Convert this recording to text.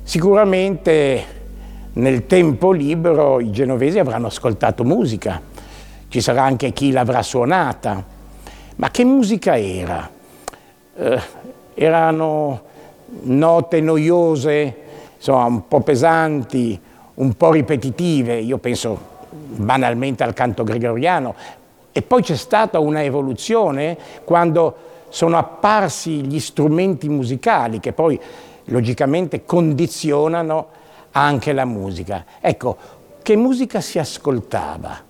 Sicuramente nel tempo libero i genovesi avranno ascoltato musica, ci sarà anche chi l'avrà suonata, ma che musica era? Erano note noiose, insomma un po' pesanti, un po' ripetitive, io penso banalmente al canto gregoriano, e poi c'è stata una evoluzione quando sono apparsi gli strumenti musicali che poi logicamente condizionano anche la musica. Ecco, che musica si ascoltava?